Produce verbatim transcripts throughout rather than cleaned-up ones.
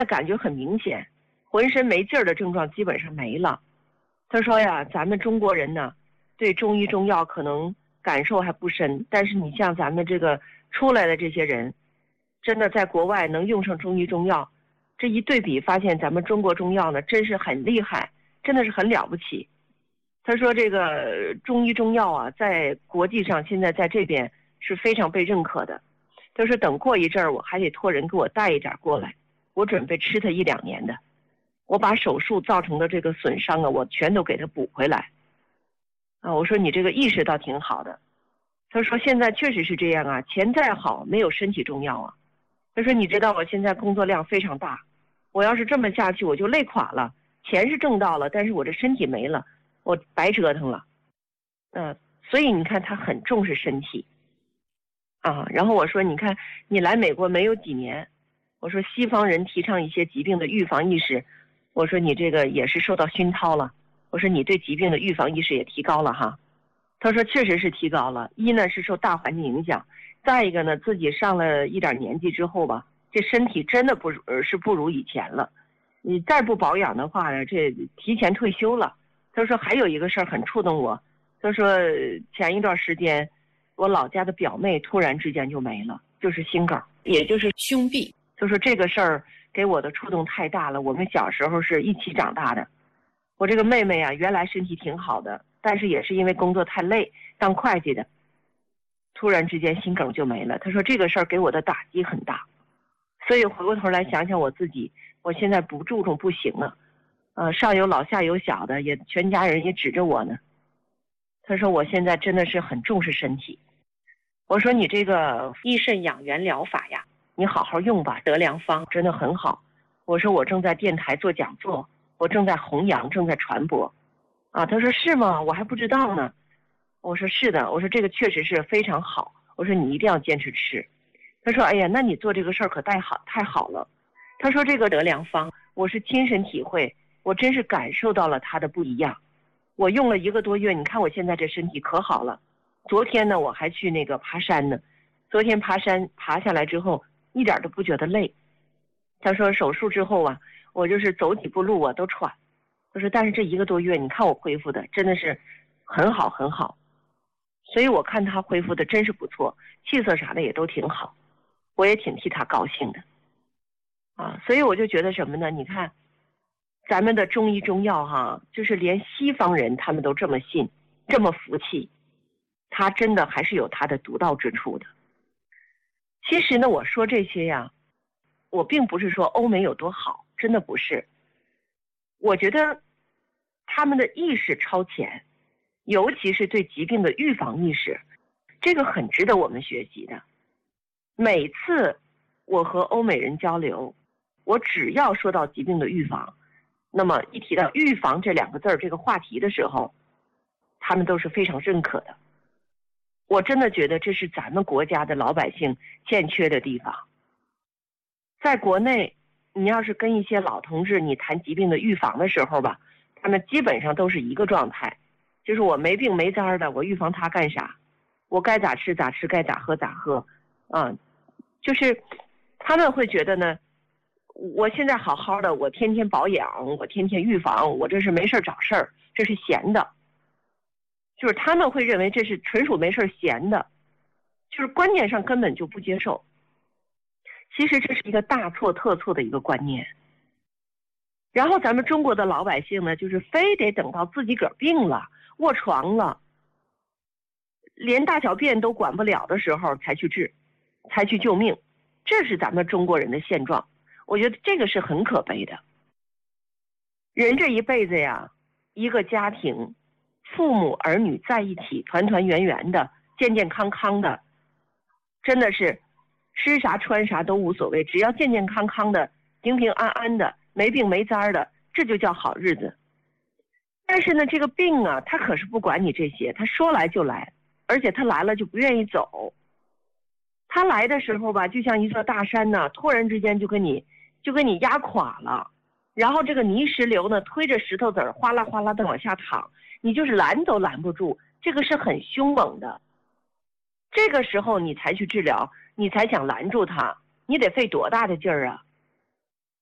感觉很明显，浑身没劲儿的症状基本上没了。他说呀，咱们中国人呢，对中医中药可能感受还不深，但是你像咱们这个出来的这些人，真的在国外能用上中医中药，这一对比发现咱们中国中药呢真是很厉害，真的是很了不起。他说这个中医中药啊，在国际上现在在这边是非常被认可的。他说等过一阵儿我还得托人给我带一点过来，我准备吃它一两年的，我把手术造成的这个损伤啊，我全都给他补回来。啊，我说你这个意识倒挺好的。他说现在确实是这样啊，钱再好没有身体重要啊。他说你知道我现在工作量非常大，我要是这么下去我就累垮了，钱是挣到了，但是我这身体没了，我白折腾了。嗯、呃，所以你看他很重视身体啊。然后我说你看你来美国没有几年，我说西方人提倡一些疾病的预防意识，我说你这个也是受到熏陶了，我说你对疾病的预防意识也提高了哈。他说确实是提高了，一呢是受大环境影响，再一个呢自己上了一点年纪之后吧，这身体真的不是不如以前了，你再不保养的话呢，这提前退休了。他说还有一个事儿很触动我，他说前一段时间我老家的表妹突然之间就没了，就是心梗，也就是胸壁。 就说这个事儿给我的触动太大了，我们小时候是一起长大的，我这个妹妹啊原来身体挺好的，但是也是因为工作太累，当会计的突然之间心梗就没了。他说这个事儿给我的打击很大，所以回过头来想想我自己，我现在不注重不行了，呃，上有老下有小的，也全家人也指着我呢。他说我现在真的是很重视身体。我说你这个益肾养元疗法呀，你好好用吧，德良方真的很好。我说我正在电台做讲座，我正在弘扬，正在传播。啊，他说是吗？我还不知道呢。我说是的，我说这个确实是非常好，我说你一定要坚持吃。他说哎呀，那你做这个事儿可太好太好了。他说这个德良方我是亲身体会，我真是感受到了它的不一样。我用了一个多月，你看我现在这身体可好了。昨天呢我还去那个爬山呢，昨天爬山爬下来之后一点都不觉得累。他说手术之后啊，我就是走几步路我都喘。他说但是这一个多月你看我恢复的真的是很好很好，所以我看他恢复的真是不错，气色啥的也都挺好，我也挺替他高兴的啊。所以我就觉得什么呢，你看咱们的中医中药哈，就是连西方人他们都这么信这么服气，他真的还是有他的独到之处的。其实呢我说这些呀，我并不是说欧美有多好，真的不是。我觉得他们的意识超前，尤其是对疾病的预防意识，这个很值得我们学习的。每次我和欧美人交流，我只要说到疾病的预防，那么一提到预防这两个字儿这个话题的时候，他们都是非常认可的。我真的觉得这是咱们国家的老百姓欠缺的地方。在国内你要是跟一些老同志你谈疾病的预防的时候吧，他们基本上都是一个状态，就是我没病没灾的，我预防它干啥？我该咋吃咋吃，该咋喝咋喝啊。就是他们会觉得呢，我现在好好的，我天天保养，我天天预防，我这是没事找事儿，这是闲的。就是他们会认为这是纯属没事闲的，就是观念上根本就不接受。其实这是一个大错特错的一个观念。然后咱们中国的老百姓呢，就是非得等到自己个儿病了，卧床了，连大小便都管不了的时候才去治，才去救命。这是咱们中国人的现状，我觉得这个是很可悲的。人这一辈子呀，一个家庭，父母儿女在一起，团团圆圆的，健健康康的，真的是吃啥穿啥都无所谓，只要健健康康的，平平安安的，没病没灾的，这就叫好日子。但是呢，这个病啊，他可是不管你这些，他说来就来，而且他来了就不愿意走。他来的时候吧，就像一座大山呢，突然之间就跟你就跟你压垮了，然后这个泥石流呢，推着石头子儿哗啦哗啦的往下淌，你就是拦都拦不住，这个是很凶猛的。这个时候你才去治疗，你才想拦住它，你得费多大的劲儿啊！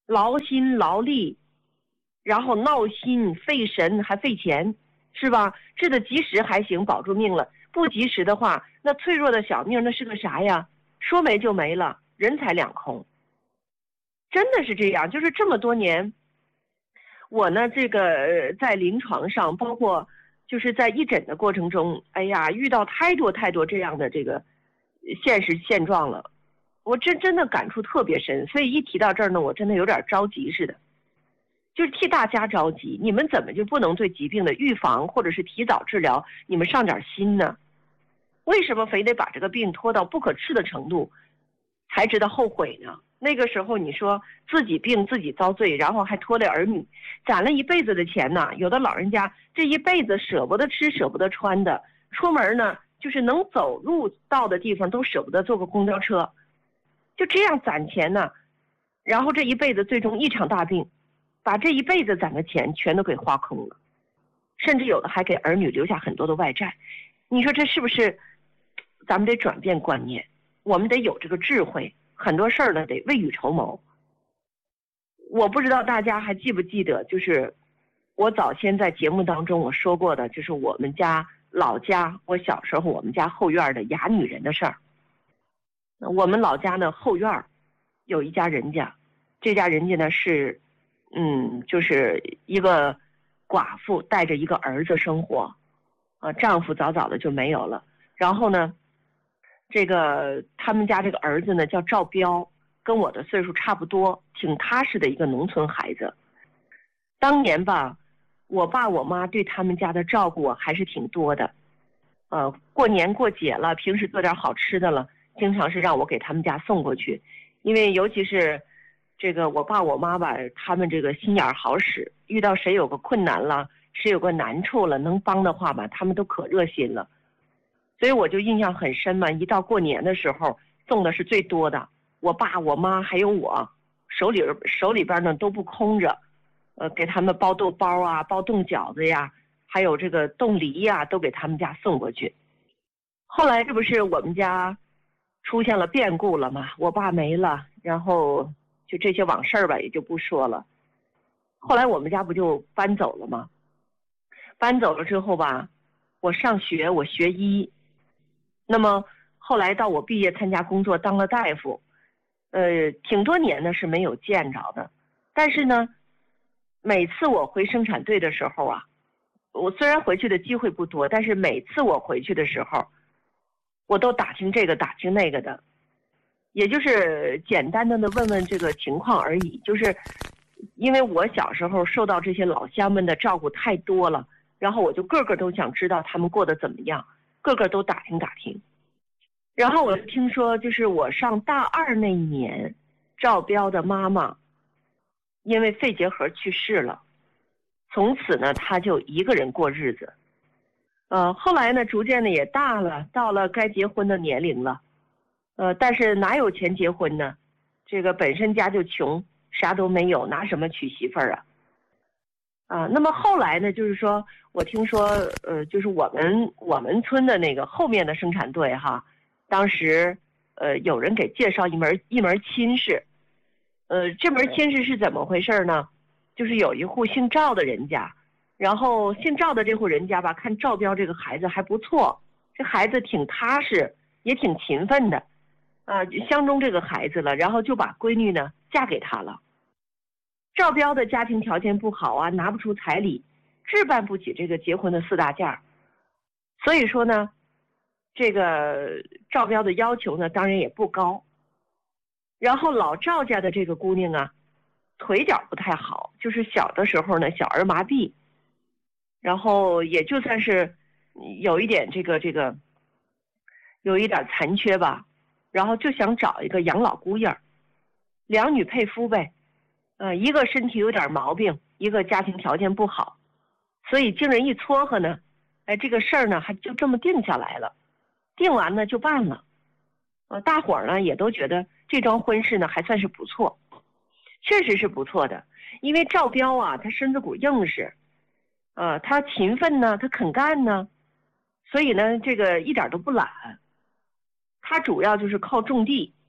劳心劳力，然后闹心费神还费钱，是吧？治得及时还行，保住命了，不及时的话，那脆弱的小命那是个啥呀？说没就没了，人财两空。真的是这样，就是这么多年，我呢这个在临床上，包括就是在义诊的过程中，哎呀，遇到太多太多这样的这个现实现状了，我真真的感触特别深。所以一提到这儿呢，我真的有点着急似的，就是替大家着急。你们怎么就不能对疾病的预防或者是提早治疗，你们上点心呢？为什么非得把这个病拖到不可治的程度，才知道后悔呢？那个时候你说自己病自己遭罪，然后还拖累儿女，攒了一辈子的钱呢。有的老人家这一辈子舍不得吃舍不得穿的，出门呢就是能走路到的地方都舍不得坐个公交车，就这样攒钱呢，然后这一辈子最终一场大病，把这一辈子攒的钱全都给花空了，甚至有的还给儿女留下很多的外债。你说这是不是咱们得转变观念，我们得有这个智慧，很多事儿呢得未雨绸缪。我不知道大家还记不记得，就是我早先在节目当中我说过的，就是我们家老家，我小时候我们家后院的哑女人的事儿。我们老家呢后院有一家人家，这家人家呢是嗯就是一个寡妇带着一个儿子生活，啊，丈夫早早的就没有了。然后呢这个他们家这个儿子呢叫赵彪，跟我的岁数差不多，挺踏实的一个农村孩子。当年吧，我爸我妈对他们家的照顾还是挺多的，呃，过年过节了，平时做点好吃的了，经常是让我给他们家送过去。因为尤其是这个我爸我妈吧，他们这个心眼好使，遇到谁有个困难了，谁有个难处了，能帮的话吧，他们都可热心了。所以我就印象很深嘛，一到过年的时候送的是最多的，我爸我妈还有我手里手里边呢都不空着，呃，给他们包豆包啊，包冻饺子呀，还有这个冻梨呀，都给他们家送过去。后来这不是我们家出现了变故了嘛，我爸没了，然后就这些往事吧也就不说了。后来我们家不就搬走了吗？搬走了之后吧，我上学，我学医。那么后来到我毕业参加工作当了大夫，呃，挺多年呢是没有见着的。但是呢，每次我回生产队的时候啊，我虽然回去的机会不多，但是每次我回去的时候，我都打听这个打听那个的，也就是简单的呢问问这个情况而已。就是因为我小时候受到这些老乡们的照顾太多了，然后我就个个都想知道他们过得怎么样，个个都打听打听。然后我听说，就是我上大二那一年，赵彪的妈妈因为肺结核去世了，从此呢他就一个人过日子。呃，后来呢逐渐的也大了，到了该结婚的年龄了，呃，但是哪有钱结婚呢？这个本身家就穷，啥都没有，拿什么娶媳妇儿啊？啊，那么后来呢，就是说我听说，呃，就是我们我们村的那个后面的生产队哈，当时呃有人给介绍一门一门亲事，呃，这门亲事是怎么回事呢？就是有一户姓赵的人家，然后姓赵的这户人家吧，看赵彪这个孩子还不错，这孩子挺踏实，也挺勤奋的，啊、呃，相中这个孩子了，然后就把闺女呢嫁给他了。赵彪的家庭条件不好啊，拿不出彩礼，置办不起这个结婚的四大件，所以说呢，这个赵彪的要求呢，当然也不高。然后老赵家的这个姑娘啊，腿脚不太好，就是小的时候呢，小儿麻痹，然后也就算是有一点这个这个，有一点残缺吧，然后就想找一个养老姑爷，两女配夫呗。呃，一个身体有点毛病，一个家庭条件不好，所以经人一撮合呢，哎，这个事儿呢还就这么定下来了，定完呢就办了，呃，大伙儿呢也都觉得这桩婚事呢还算是不错，确实是不错的，因为赵彪啊，他身子骨硬实，呃，他勤奋呢，他肯干呢，所以呢这个一点都不懒，他主要就是靠种地。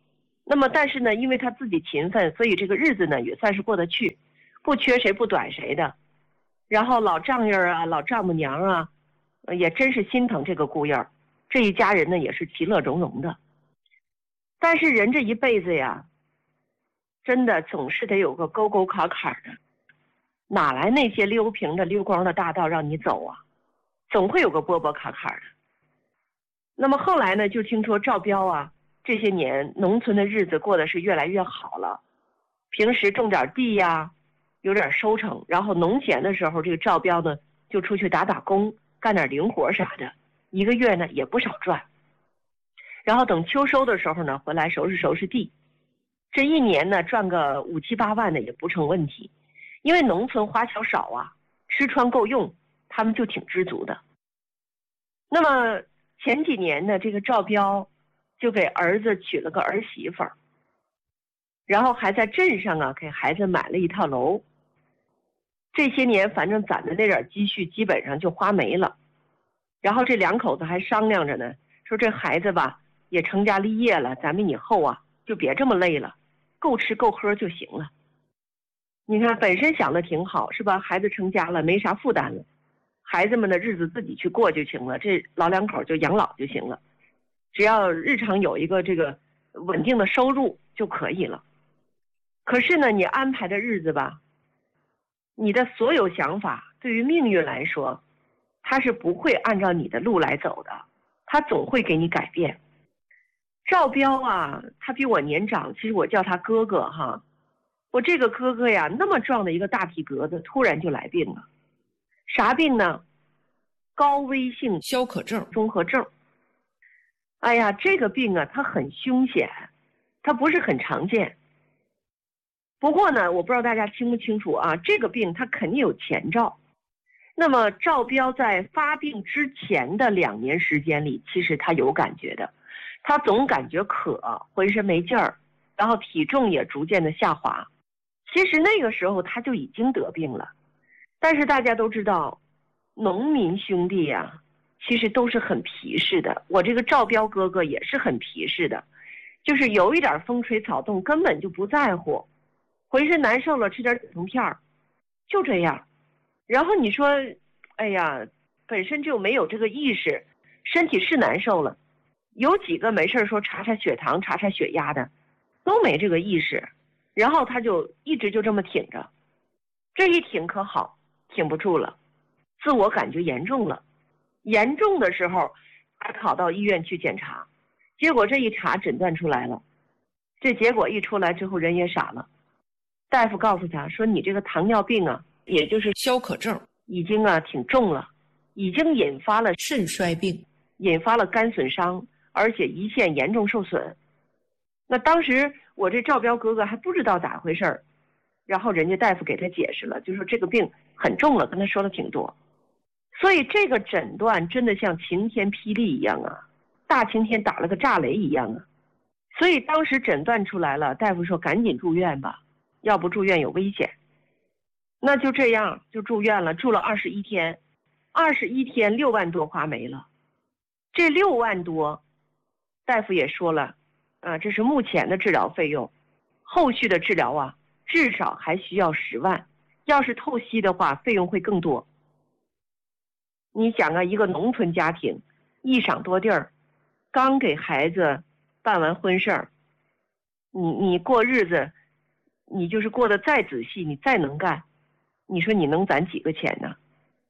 那么但是呢，因为他自己勤奋，所以这个日子呢也算是过得去，不缺谁不短谁的。然后老丈人啊，老丈母娘啊，也真是心疼这个姑爷儿，这一家人呢也是其乐融融的。但是人这一辈子呀，真的总是得有个沟沟坎坎的，哪来那些溜平的溜光的大道让你走啊？总会有个波波坎坎的。那么后来呢，就听说赵彪啊，这些年农村的日子过得是越来越好了，平时种点地呀，有点收成，然后农闲的时候，这个赵彪呢就出去打打工，干点零活啥的，一个月呢也不少赚。然后等秋收的时候呢，回来收拾收拾地，这一年呢赚个五七八万的也不成问题，因为农村花销少啊，吃穿够用，他们就挺知足的。那么前几年呢，这个赵彪就给儿子娶了个儿媳妇儿，然后还在镇上啊给孩子买了一套楼。这些年反正攒的那点积蓄基本上就花没了，然后这两口子还商量着呢，说这孩子吧也成家立业了，咱们以后啊就别这么累了，够吃够喝就行了。你看本身想的挺好是吧，孩子成家了没啥负担了，孩子们的日子自己去过就行了，这老两口就养老就行了，只要日常有一个这个稳定的收入就可以了。可是呢，你安排的日子吧，你的所有想法对于命运来说，它是不会按照你的路来走的，它总会给你改变。赵彪啊，他比我年长，其实我叫他哥哥哈。我这个哥哥呀，那么壮的一个大体格子，突然就来病了。啥病呢？高危性消渴症综合症。哎呀，这个病啊，它很凶险，它不是很常见。不过呢，我不知道大家清不清楚啊，这个病它肯定有前兆。那么赵彪在发病之前的两年时间里，其实他有感觉的，他总感觉渴，浑身没劲儿，然后体重也逐渐的下滑。其实那个时候他就已经得病了，但是大家都知道，农民兄弟呀、啊，其实都是很皮实的。我这个赵彪哥哥也是很皮实的，就是有一点风吹草动根本就不在乎，浑身难受了吃点止痛片儿，就这样。然后你说，哎呀，本身就没有这个意识，身体是难受了，有几个没事说查查血糖查查血压的，都没这个意识。然后他就一直就这么挺着，这一挺可好，挺不住了，自我感觉严重了。严重的时候还跑到医院去检查，结果这一查诊断出来了，这结果一出来之后人也傻了。大夫告诉他说，你这个糖尿病啊，也就是消渴症， 已经啊挺重了，已经引发了肾衰病， 引发了肝损伤，而且胰腺严重受损。那当时我这赵彪哥哥还不知道咋回事儿，然后人家大夫给他解释了，就说这个病很重了，跟他说了挺多。所以这个诊断真的像晴天霹雳一样啊，大晴天打了个炸雷一样啊。所以当时诊断出来了，大夫说赶紧住院吧，要不住院有危险。那就这样就住院了，住了二十一天，二十一天六万多花没了。这六万多，大夫也说了，啊，这是目前的治疗费用，后续的治疗啊，至少还需要十万，要是透析的话，费用会更多。你想啊，一个农村家庭，一晌多地儿，刚给孩子办完婚事儿，你你过日子，你就是过得再仔细，你再能干，你说你能攒几个钱呢？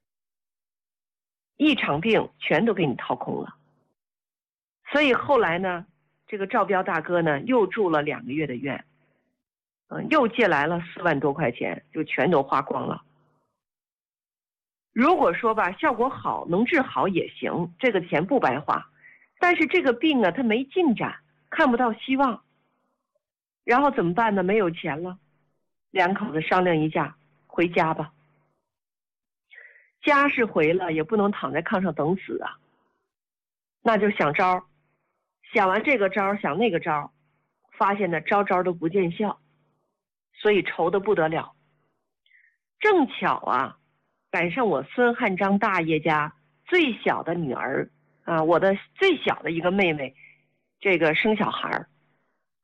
一场病全都给你掏空了。所以后来呢，这个赵彪大哥呢又住了两个月的院，嗯，又借来了四万多块钱，就全都花光了。如果说吧效果好，能治好也行，这个钱不白花。但是这个病啊，它没进展，看不到希望。然后怎么办呢？没有钱了，两口子商量一下，回家吧。家是回了，也不能躺在炕上等死啊。那就想招，想完这个招，想那个招，发现呢招招都不见效，所以愁得不得了。正巧啊，赶上我孙汉章大爷家最小的女儿啊，我的最小的一个妹妹，这个生小孩，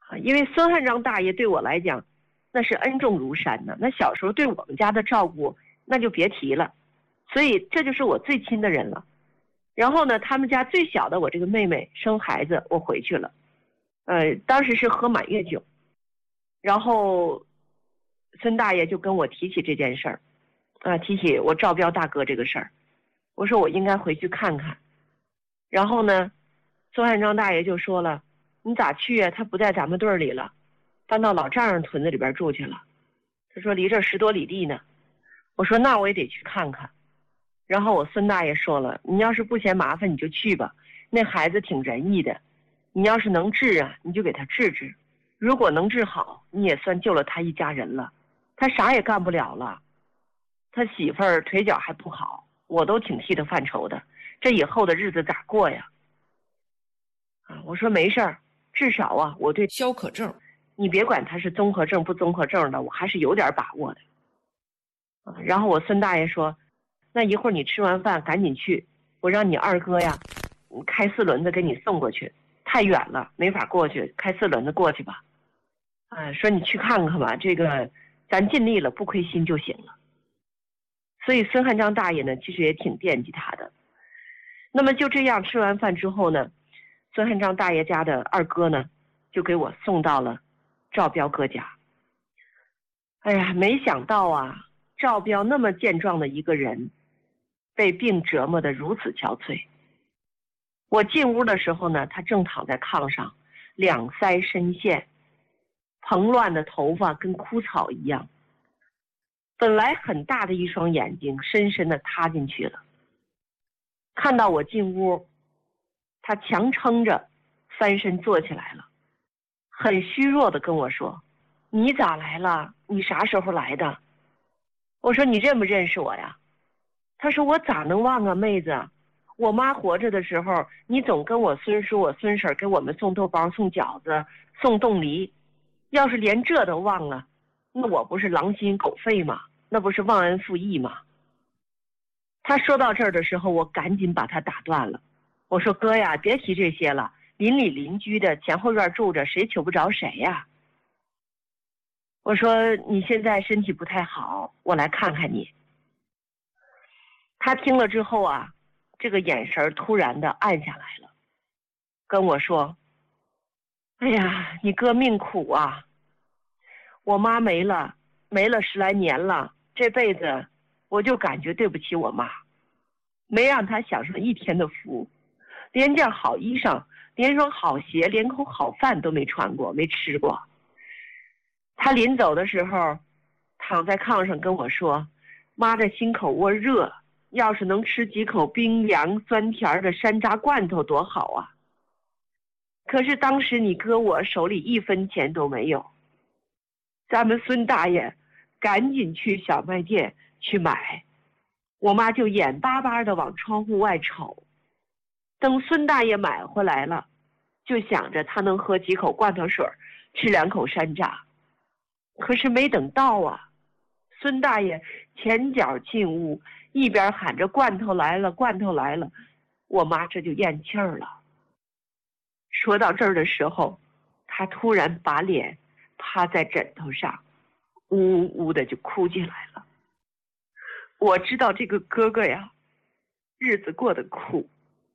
啊，因为孙汉章大爷对我来讲，那是恩重如山呢。那小时候对我们家的照顾，那就别提了。所以这就是我最亲的人了。然后呢，他们家最小的我这个妹妹生孩子，我回去了。呃，当时是喝满月酒，然后孙大爷就跟我提起这件事儿，啊，提起我赵彪大哥这个事儿。我说我应该回去看看。然后呢，孙汉章大爷就说了：“你咋去啊？他不在咱们队里了，搬到老丈人屯子里边住去了。”他说离这十多里地呢。我说那我也得去看看。然后我孙大爷说了：“你要是不嫌麻烦，你就去吧。那孩子挺仁义的，你要是能治啊，你就给他治治。如果能治好，你也算救了他一家人了。他啥也干不了了，他媳妇儿腿脚还不好，我都挺替他犯愁的。这以后的日子咋过呀？”啊，我说没事儿，至少啊，我对消渴症， 你别管他是综合症不综合症的，我还是有点把握的。啊，然后我孙大爷说：“那一会儿你吃完饭赶紧去，我让你二哥呀，开四轮子给你送过去，太远了没法过去，开四轮子过去吧。啊，说你去看看吧，这个咱尽力了，不亏心就行了。”所以孙汉章大爷呢，其实也挺惦记他的。那么就这样吃完饭之后呢，孙汉章大爷家的二哥呢，就给我送到了赵彪哥家。哎呀，没想到啊，赵彪那么健壮的一个人，被病折磨得如此憔悴。我进屋的时候呢，他正躺在炕上，两腮深陷，蓬乱的头发跟枯草一样。本来很大的一双眼睛深深地塌进去了。看到我进屋，他强撑着翻身坐起来了，很虚弱地跟我说：“你咋来了？你啥时候来的？”我说：“你认不认识我呀？”他说：“我咋能忘啊，妹子，我妈活着的时候，你总跟我孙叔我孙婶给我们送豆包送饺子送冻梨，要是连这都忘了，那我不是狼心狗肺吗？那不是忘恩负义吗？”他说到这儿的时候，我赶紧把他打断了。我说：“哥呀，别提这些了，邻里邻居的前后院住着，谁求不着谁呀？”我说：“你现在身体不太好，我来看看你。”他听了之后啊，这个眼神突然的暗下来了，跟我说：“哎呀，你哥命苦啊，我妈没了，没了十来年了，这辈子我就感觉对不起我妈，没让她享受一天的福，连件好衣裳，连双好鞋，连口好饭都没穿过，没吃过。”他临走的时候，躺在炕上跟我说：“妈这心口窝热，要是能吃几口冰凉酸甜的山楂罐头多好啊！可是当时你哥我手里一分钱都没有。”咱们孙大爷赶紧去小卖店去买，我妈就眼巴巴的往窗户外瞅。等孙大爷买回来了，就想着他能喝几口罐头水，吃两口山楂。可是没等到啊，孙大爷前脚进屋，一边喊着罐头来了罐头来了，我妈这就咽气儿了。说到这儿的时候，他突然把脸趴在枕头上，呜呜的就哭起来了。我知道这个哥哥呀，日子过得苦。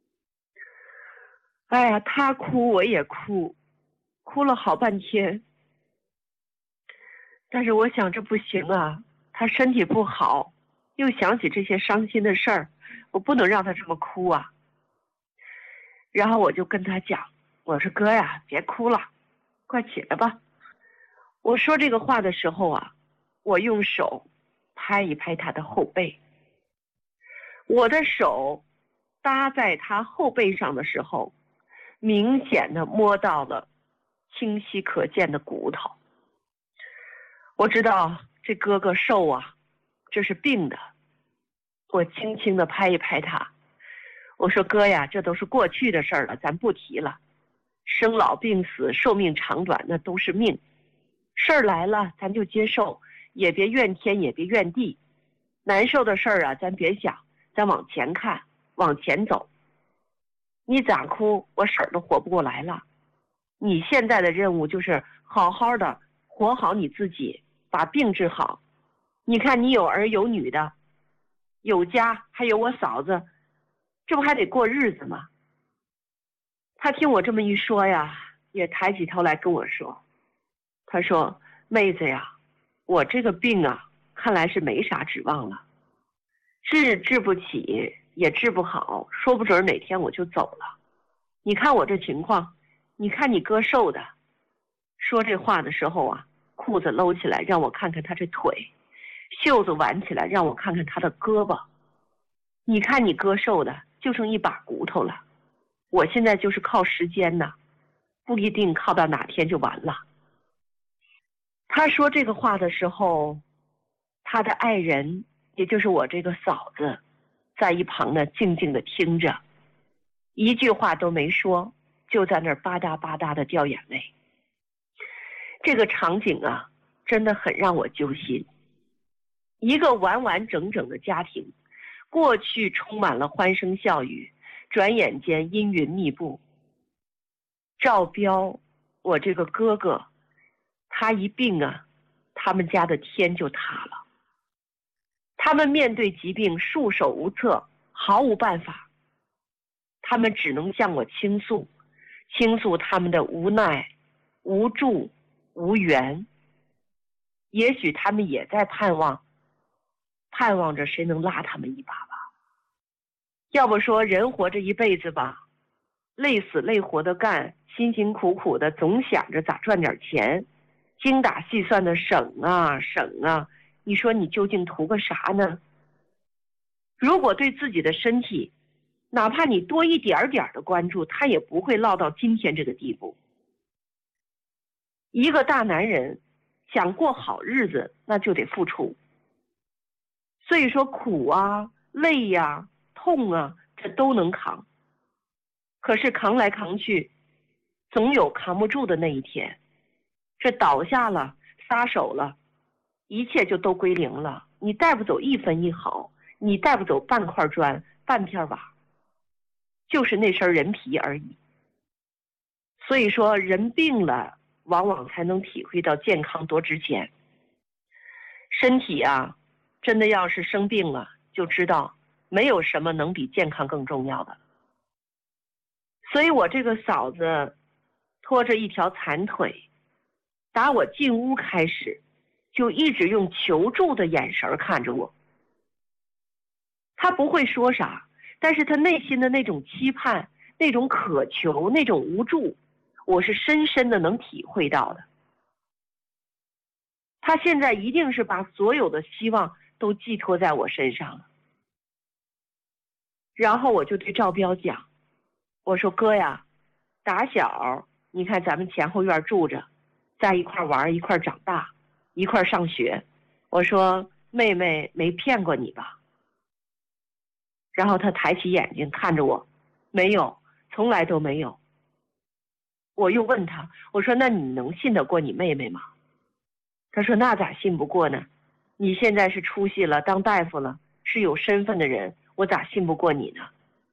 哎呀，他哭我也哭，哭了好半天。但是我想这不行啊，他身体不好，又想起这些伤心的事儿，我不能让他这么哭啊。然后我就跟他讲，我说：“哥呀，别哭了，快起来吧。”我说这个话的时候啊，我用手拍一拍他的后背。我的手搭在他后背上的时候，明显的摸到了清晰可见的骨头。我知道这哥哥瘦啊，这是病的。我轻轻的拍一拍他，我说：“哥呀，这都是过去的事儿了，咱不提了。生老病死，寿命长短，那都是命。事儿来了，咱就接受，也别怨天，也别怨地。难受的事儿啊，咱别想，咱往前看，往前走。你咋哭，我婶儿都活不过来了。 你现在的任务就是好好的活好你自己，把病治好。你看你有儿有女的，有家，还有我嫂子，这不还得过日子吗？他听我这么一说呀，也抬起头来跟我说，他说，妹子呀，我这个病啊，看来是没啥指望了，治治不起，也治不好，说不准哪天我就走了。你看我这情况，你看你哥瘦的。说这话的时候啊，裤子搂起来让我看看他这腿，袖子挽起来让我看看他的胳膊。你看你哥瘦的就剩一把骨头了，我现在就是靠时间呢，不一定靠到哪天就完了。他说这个话的时候，他的爱人，也就是我这个嫂子，在一旁呢静静的听着，一句话都没说，就在那儿吧嗒吧嗒的掉眼泪。这个场景啊，真的很让我揪心。一个完完整整的家庭，过去充满了欢声笑语，转眼间阴云密布。赵彪，我这个哥哥，他一病啊，他们家的天就塌了。他们面对疾病束手无策，毫无办法。他们只能向我倾诉，倾诉他们的无奈、无助、无缘。也许他们也在盼望，盼望着谁能拉他们一把吧。要不说人活着一辈子吧，累死累活的干，辛辛苦苦的，总想着咋赚点钱，精打细算的省啊省啊，你说你究竟图个啥呢？如果对自己的身体，哪怕你多一点点的关注，他也不会落到今天这个地步。一个大男人想过好日子，那就得付出。所以说苦啊、累呀、啊、痛啊，这都能扛。可是扛来扛去，总有扛不住的那一天。这倒下了，撒手了，一切就都归零了。你带不走一分一毫，你带不走半块砖、半片瓦，就是那身人皮而已。所以说人病了，往往才能体会到健康多值钱。身体啊，真的要是生病了，就知道没有什么能比健康更重要的。所以我这个嫂子拖着一条残腿，打我进屋开始，就一直用求助的眼神看着我。她不会说啥，但是她内心的那种期盼、那种渴求、那种无助，我是深深的能体会到的。她现在一定是把所有的希望都寄托在我身上了。然后我就对赵彪讲，我说哥呀，打小你看咱们前后院住着，在一块玩，一块长大，一块上学，我说妹妹没骗过你吧？然后他抬起眼睛看着我，没有，从来都没有。我又问他，我说那你能信得过你妹妹吗？他说那咋信不过呢？你现在是出息了，当大夫了，是有身份的人，我咋信不过你呢？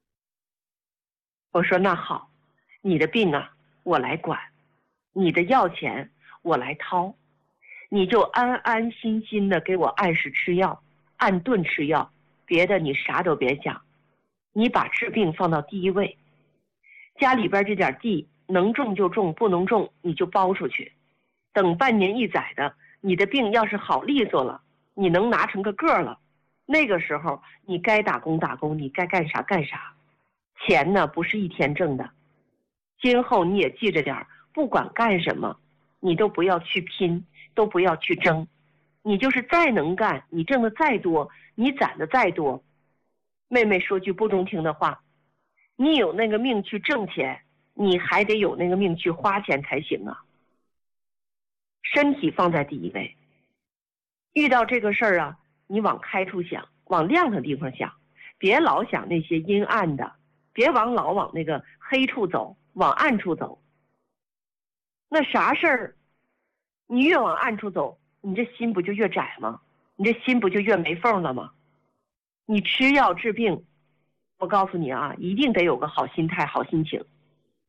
我说那好，你的病啊我来管，你的药钱我来掏，你就安安心心的给我按时吃药，按顿吃药，别的你啥都别想，你把治病放到第一位。家里边这点地能种就种，不能种你就包出去，等半年一载的，你的病要是好利索了，你能拿成个个了，那个时候你该打工打工，你该干啥干啥。钱呢不是一天挣的，今后你也记着点，不管干什么你都不要去拼，都不要去争。你就是再能干，你挣的再多，你攒的再多，妹妹说句不中听的话，你有那个命去挣钱，你还得有那个命去花钱才行啊。身体放在第一位。遇到这个事儿啊，你往开处想，往亮的地方想，别老想那些阴暗的，别往老往那个黑处走，往暗处走。那啥事儿，你越往暗处走，你这心不就越窄吗？你这心不就越没缝了吗？你吃药治病，我告诉你啊，一定得有个好心态、好心情。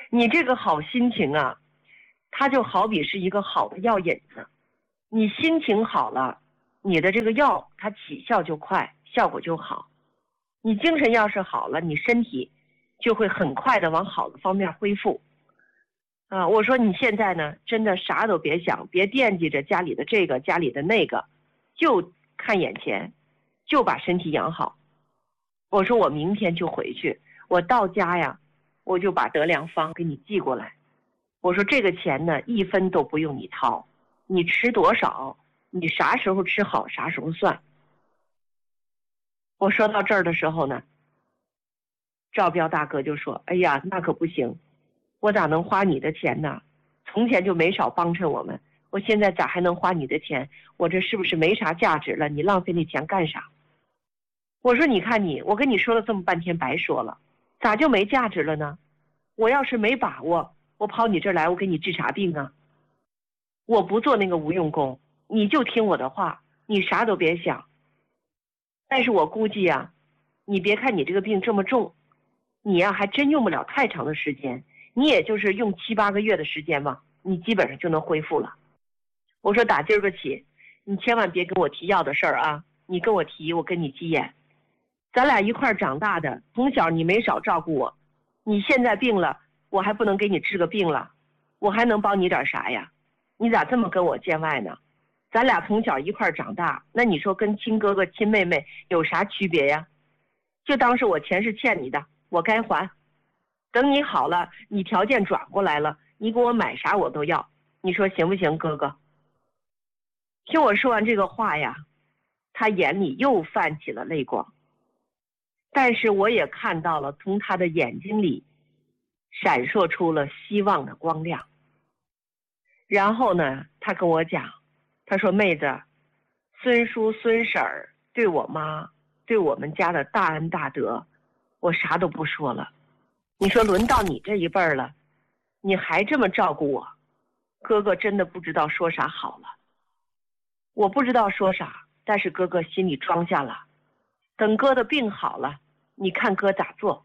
你这个好心情啊，它就好比是一个好的药引子，你心情好了，你的这个药它起效就快，效果就好。你精神要是好了，你身体就会很快的往好的方面恢复。啊，我说你现在呢，真的啥都别想，别惦记着家里的这个家里的那个，就看眼前，就把身体养好。我说我明天就回去，我到家呀，我就把得良方给你寄过来。我说这个钱呢，一分都不用你掏，你吃多少，你啥时候吃好啥时候算。我说到这儿的时候呢，赵彪大哥就说：“哎呀，那可不行，我咋能花你的钱呢？从前就没少帮衬我们，我现在咋还能花你的钱？我这是不是没啥价值了？你浪费那钱干啥？”我说：“你看你，我跟你说了这么半天白说了，咋就没价值了呢？我要是没把握，我跑你这儿来，我给你治啥病啊？我不做那个无用功，你就听我的话，你啥都别想。但是我估计呀，你别看你这个病这么重，你呀还真用不了太长的时间，你也就是用七八个月的时间吧，你基本上就能恢复了。”我说打今儿个起，你千万别跟我提药的事儿啊，你跟我提，我跟你急眼。咱俩一块儿长大的，从小你没少照顾我，你现在病了，我还不能给你治个病了，我还能帮你点啥呀？你咋这么跟我见外呢？咱俩从小一块儿长大，那你说跟亲哥哥亲妹妹有啥区别呀？就当是我钱是欠你的，我该还。等你好了，你条件转过来了，你给我买啥我都要，你说行不行，哥哥？听我说完这个话呀，他眼里又泛起了泪光，但是我也看到了从他的眼睛里闪烁出了希望的光亮。然后呢，他跟我讲，他说：“妹子，孙叔孙婶儿对我妈对我们家的大恩大德，我啥都不说了。你说轮到你这一辈儿了，你还这么照顾我，哥哥真的不知道说啥好了。我不知道说啥，但是哥哥心里装下了，等哥的病好了，你看哥咋做。”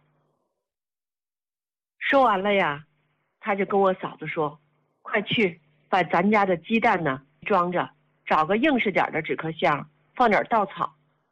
说完了呀，他就跟我嫂子说：“快去把咱家的鸡蛋呢装着，找个硬实点的纸壳箱，放点稻草。”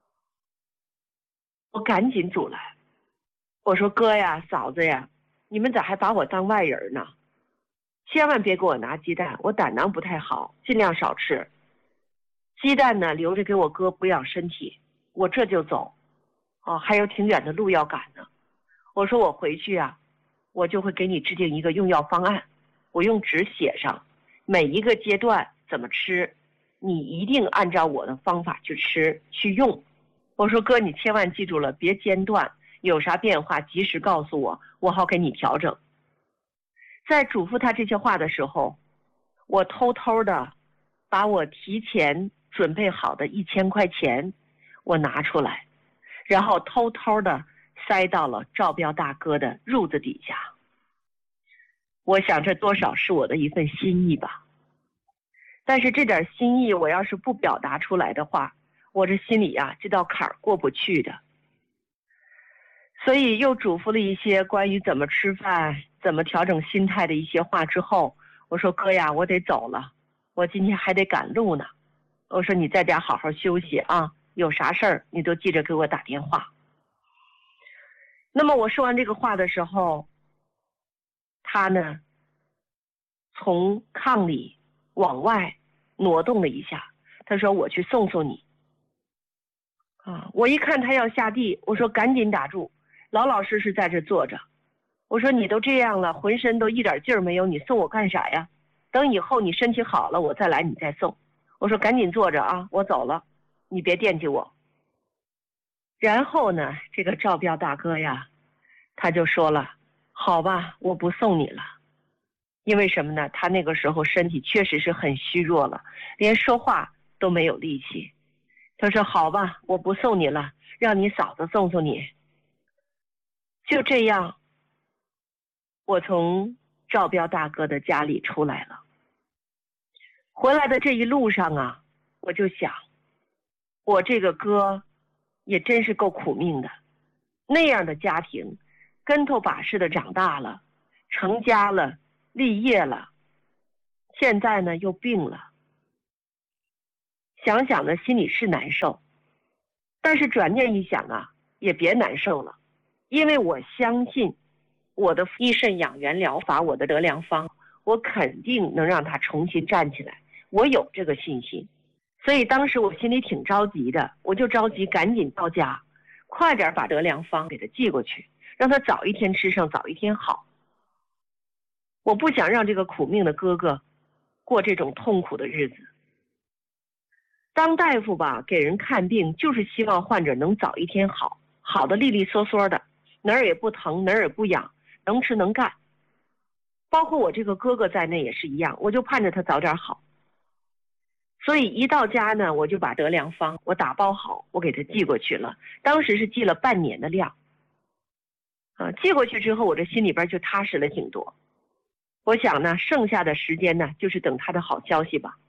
我赶紧阻拦，我说：“哥呀，嫂子呀，你们咋还把我当外人呢？千万别给我拿鸡蛋，我胆囊不太好，尽量少吃。鸡蛋呢，留着给我哥补养身体，我这就走。哦，还有挺远的路要赶呢。”我说：“我回去啊，我就会给你制定一个用药方案，我用纸写上每一个阶段怎么吃，你一定按照我的方法去吃去用。”我说：“哥，你千万记住了，别间断，有啥变化及时告诉我，我好给你调整。”在嘱咐他这些话的时候，我偷偷的把我提前准备好的一千块钱我拿出来，然后偷偷的塞到了赵彪大哥的褥子底下。我想这多少是我的一份心意吧，但是这点心意我要是不表达出来的话，我这心里啊这道坎儿过不去的。所以又嘱咐了一些关于怎么吃饭怎么调整心态的一些话之后，我说：“哥呀，我得走了，我今天还得赶路呢。我说你在家好好休息啊，有啥事儿你都记着给我打电话。”那么我说完这个话的时候，他呢从炕里往外挪动了一下，他说：“我去送送你。”啊，我一看他要下地，我说：“赶紧打住，老老实实在这坐着。”我说：“你都这样了，浑身都一点劲儿没有，你送我干啥呀？等以后你身体好了，我再来你再送。”我说：“赶紧坐着啊，我走了，你别惦记我。”然后呢，这个赵彪大哥呀，他就说了：“好吧，我不送你了。”因为什么呢？他那个时候身体确实是很虚弱了，连说话都没有力气。他说：“好吧，我不送你了，让你嫂子送送你。”就这样，我从赵彪大哥的家里出来了。回来的这一路上啊，我就想，我这个哥也真是够苦命的，那样的家庭，跟头把式的长大了， 成家了，立业了，现在呢又病了。想想呢，心里是难受，但是转念一想啊，也别难受了，因为我相信我的益肾养元疗法，我的德良方，我肯定能让他重新站起来，我有这个信心。所以当时我心里挺着急的，我就着急赶紧到家，快点把德良方给他寄过去，让他早一天吃上，早一天好。我不想让这个苦命的哥哥过这种痛苦的日子。当大夫吧，给人看病就是希望患者能早一天好，好的利利索索的，哪儿也不疼，哪儿也不痒，能吃能干。包括我这个哥哥在内也是一样，我就盼着他早点好。所以一到家呢，我就把德良方我打包好，我给他寄过去了。当时是寄了半年的量，啊，寄过去之后，我这心里边就踏实了挺多。我想呢，剩下的时间呢，就是等他的好消息吧。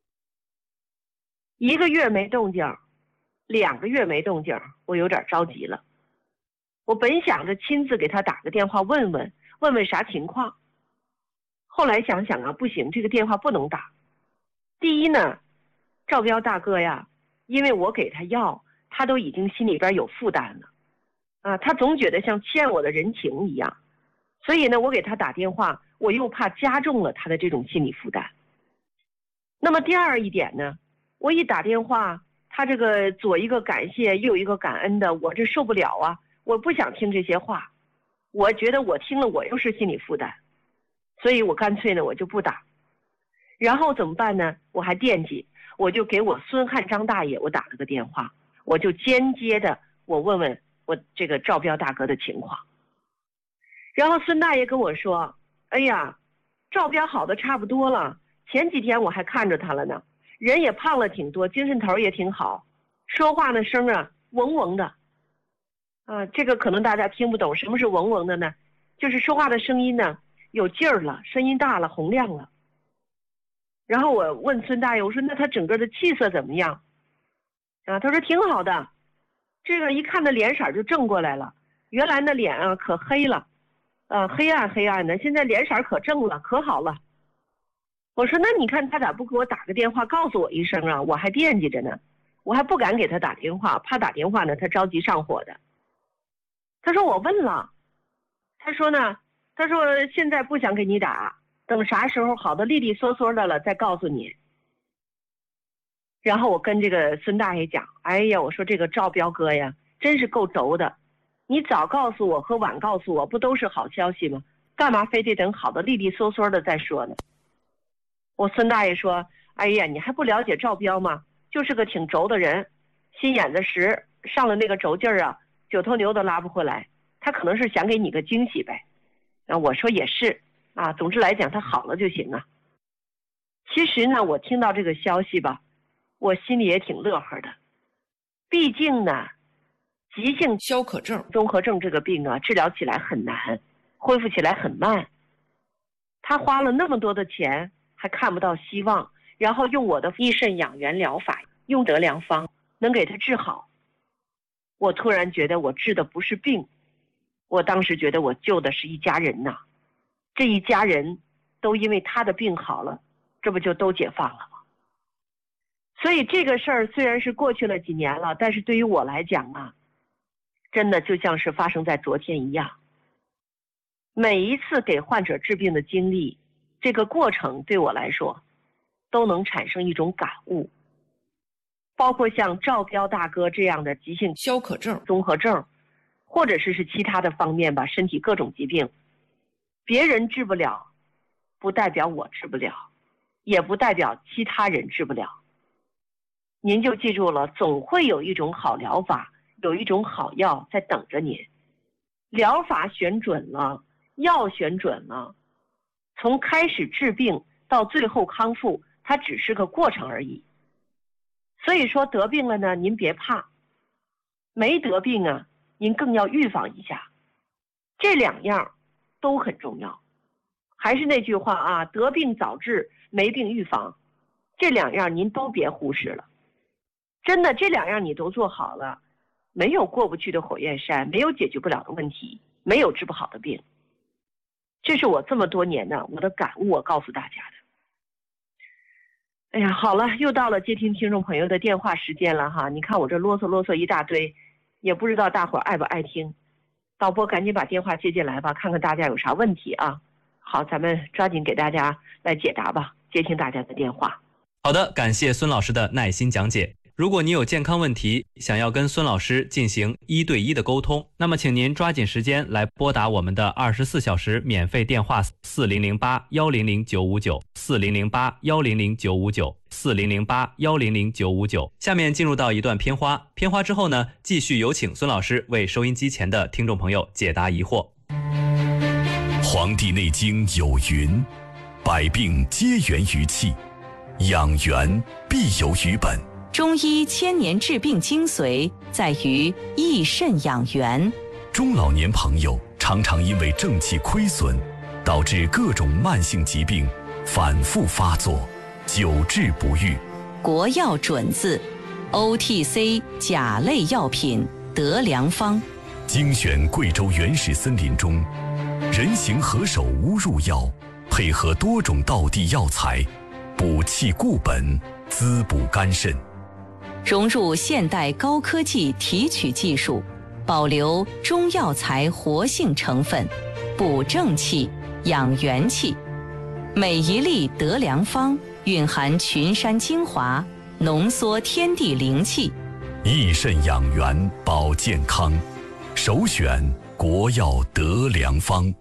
一个月没动静，两个月没动静，我有点着急了。我本想着亲自给他打个电话问问，问问啥情况。后来想想啊，不行，这个电话不能打。第一呢，赵彪大哥呀，因为我给他药，他都已经心里边有负担了，啊，他总觉得像欠我的人情一样，所以呢，我给他打电话，我又怕加重了他的这种心理负担。那么第二一点呢，我一打电话，他这个左一个感谢，右一个感恩的，我这受不了啊，我不想听这些话，我觉得我听了我又是心理负担，所以我干脆呢，我就不打。然后怎么办呢？我还惦记，我就给我孙汉张大爷我打了个电话，我就间接的我问问我这个赵彪大哥的情况。然后孙大爷跟我说，哎呀，赵彪好的差不多了，前几天我还看着他了呢，人也胖了挺多，精神头也挺好，说话的声啊嗡嗡的。啊，这个可能大家听不懂，什么是嗡嗡的呢？就是说话的声音呢有劲儿了，声音大了，洪亮了。然后我问孙大爷，我说那他整个的气色怎么样？啊，他说挺好的，这个一看他脸色就正过来了，原来那脸啊可黑了，呃黑暗黑暗的，现在脸色可正了，可好了。我说那你看他咋不给我打个电话告诉我一声啊？我还惦记着呢，我还不敢给他打电话，怕打电话呢他着急上火的。他说我问了，他说呢，他说现在不想给你打，等啥时候好的利利索索的了再告诉你。然后我跟这个孙大爷讲，哎呀，我说这个赵彪哥呀真是够轴的，你早告诉我和晚告诉我不都是好消息吗？干嘛非得等好的利利索索的再说呢？我孙大爷说，哎呀，你还不了解赵彪吗？就是个挺轴的人，心眼子实，上了那个轴劲儿啊，九头牛都拉不回来，他可能是想给你个惊喜呗。然后我说也是啊，总之来讲他好了就行啊。其实呢，我听到这个消息吧，我心里也挺乐呵的。毕竟呢，急性消渴症综合症这个病啊，治疗起来很难，恢复起来很慢。他花了那么多的钱，还看不到希望，然后用我的益肾养元疗法，用德良方能给他治好。我突然觉得我治的不是病，我当时觉得我救的是一家人呐，这一家人都因为他的病好了，这不就都解放了吗？所以这个事儿虽然是过去了几年了，但是对于我来讲啊，真的就像是发生在昨天一样。每一次给患者治病的经历，这个过程对我来说都能产生一种感悟。包括像赵彪大哥这样的急性消渴症综合症，或者是是其他的方面吧，身体各种疾病，别人治不了不代表我治不了，也不代表其他人治不了。您就记住了，总会有一种好疗法，有一种好药在等着您。疗法选准了，药选准了，从开始治病到最后康复，它只是个过程而已。所以说得病了呢，您别怕，没得病啊，您更要预防一下，这两样都很重要。还是那句话啊，得病早治，没病预防，这两样您都别忽视了。真的，这两样你都做好了，没有过不去的火焰山，没有解决不了的问题，没有治不好的病。 这是我这么多年呢我的感悟，我告诉大家的。哎呀，好了，又到了接听听众朋友的电话时间了哈。你看我这啰嗦啰嗦一大堆，也不知道大伙儿爱不爱听。导播赶紧把电话接进来吧，看看大家有啥问题啊。好，咱们抓紧给大家来解答吧，接听大家的电话。 好的，感谢孙老师的耐心讲解。如果你有健康问题，想要跟孙老师进行一对一的沟通，那么请您抓紧时间来拨打我们的二十四小时免费电话四零零八幺零零九五九四零零八幺零零九五九四零零八幺零零九五九。下面进入到一段片花，片花之后呢，继续有请孙老师为收音机前的听众朋友解答疑惑。 《黄帝内经》有云：百病皆源于气，养元必有于本。 中医千年治病精髓在于益肾养元。 中老年朋友常常因为正气亏损，导致各种慢性疾病反复发作，久治不愈。 国药准字 O T C 甲类药品得良方， 精选贵州原始森林中人形何首乌入药，配合多种道地药材，补气固本，滋补肝肾。 融入现代高科技提取技术，保留中药材活性成分，补正气，养元气。每一粒得良方蕴含群山精华，浓缩天地灵气， 益肾养元保健康，首选国药得良方。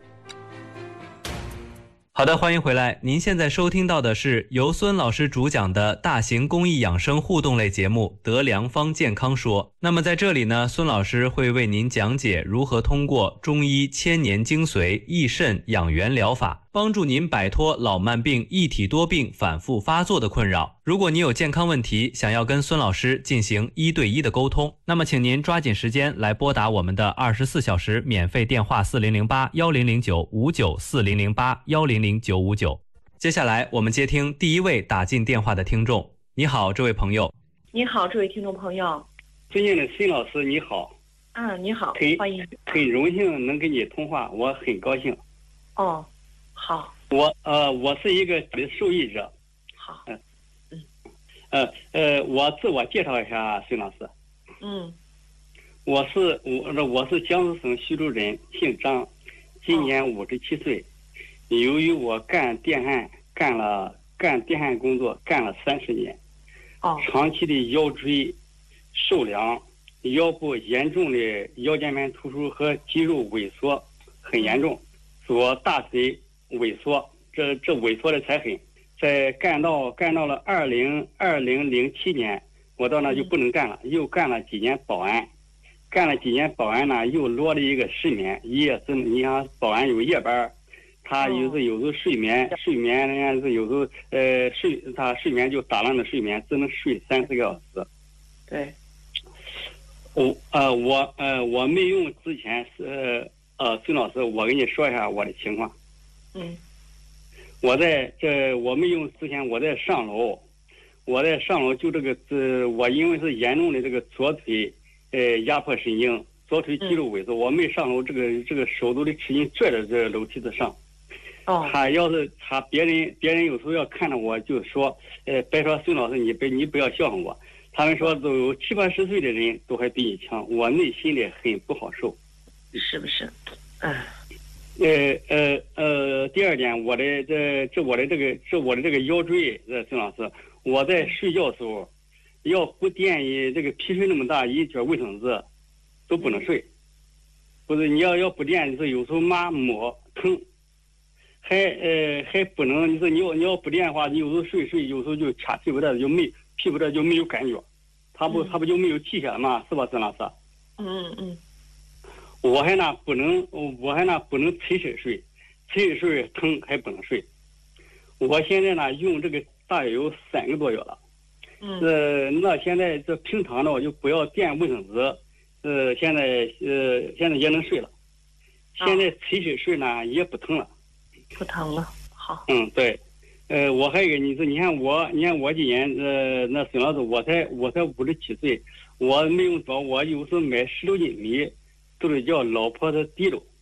好的，欢迎回来。您现在收听到的是由孙老师主讲的大型公益养生互动类节目《得良方健康说》。那么在这里呢，孙老师会为您讲解如何通过中医千年精髓益肾养元疗法，帮助您摆脱老慢病、一体多病反复发作的困扰。如果你有健康问题，想要跟孙老师进行一对一的沟通，那么请您抓紧时间来拨打我们的二十四小时免费电话四零零八幺零零九五九四零零八幺零零九五九。接下来我们接听第一位打进电话的听众。你好，这位朋友。 你好，这位听众朋友。 尊敬的孙老师，你好。 嗯，你好，欢迎。 很荣幸能跟你通话，我很高兴。 哦，好。 我呃，我是一个受益者。 好。 嗯。嗯。呃呃，我自我介绍一下，孙老师。 嗯。 我是我我是江苏省徐州人，姓张，今年五十七岁。由于我干电焊干了干电焊工作干了三十年， 哦， 长期的腰椎受凉，腰部严重的腰间盘突出和肌肉萎缩很严重，左大腿萎缩，这这萎缩的才狠。在干到干到了二零二零零七年，我到那就不能干了，又干了几年保安，干了几年保安呢，又落了一个失眠，夜是你想保安有夜班。他有时有时候睡眠睡眠人家是有时候呃睡他睡眠就打乱了睡眠，只能睡三四个小时。 对。 我呃我呃我没用之前是呃孙老师，我跟你说一下我的情况。 嗯。 我在这我没用之前，我在上楼，我在上楼就这个这我因为是严重的这个左腿呃压迫神经，左腿肌肉萎缩，嗯、我没上楼，这个这个手都得使劲拽着这楼梯子上。 哦， 他要是他别人别人有时候要看着我就说，呃，别说孙老师你别你不要笑话我，他们说都有七八十岁的人都还比你强，我内心里很不好受， 是不是？嗯， 呃呃呃，第二点，我的这这我的这个这我的这个腰椎，呃，孙老师，我在睡觉的时候，要不垫一这个皮水那么大一卷卫生纸，都不能睡，不是你要要不垫是有时候麻抹疼。还呃还不能，你说你要你要不垫的话，你有时候睡睡，有时候就掐屁股蛋子就没屁股蛋就没有感觉，他不他不就没有气血嘛，是吧，孙老师？ 嗯嗯。 我还那不能，我还那不能垂身睡，垂身睡疼还不能睡。我现在呢用这个大约有三个多月了。 嗯。 呃，那现在这平常呢我就不要垫卫生纸，呃，现在呃现在也能睡了，现在垂身睡呢也不疼了。 不疼了，好。 嗯，对，呃，我还有一个，你说，你看我，你看我今年，呃，那孙老师，我才我才五十七岁，我没用多，我有时候买十六斤米，都是叫老婆子地喽，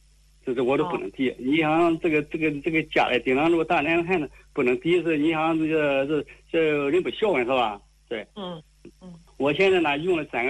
这这我都不能滴。你想这个这个这个家里顶上这个大连汉子不能滴，是你想这个这这人不孝顺是吧？对。 嗯嗯。 我现在呢用了三个。